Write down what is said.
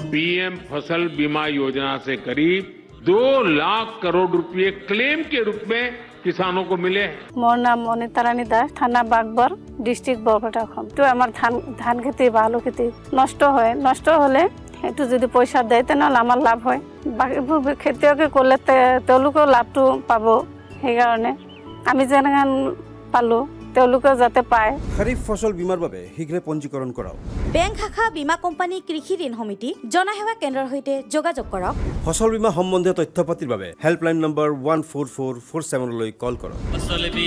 PM फसल बीमा योजना से करीब 2 लाख करोड़ रुपए क्लेम के रूप में किसानों को मिले। मोर नाम अनिता रानी दास, थाना बागबर, डिस्ट्रिक्ट बरपेटा। तो आमार धान खेती বা আলু খেতি নষ্ট হয়, নষ্ট হলে এটু যদি পয়সা দেয় তেনহলে আমার লাভ হয়। বাকিবোৰ খেতিয়কে করলে তেওঁলোকেও লাভটো পাব, সেইকাৰণে আমি যেনেকৈ পালো তেওঁলোকেও যাতে পায়। খারিফ ফসল বীমার বাবে শীঘ্ৰে পঞ্জীকৰণ কৰাওক। বেংক শাখা বীমা কোম্পানী কৃষি ঋণ সমিতি জনসেৱা কেন্দ্ৰৰ সৈতে যোগাযোগ কৰক। ফসল বীমা সম্বন্ধীয় তথ্য পাতিৰ বাবে হেল্পলাইন নম্বৰ 14447 লৈ কল কৰক।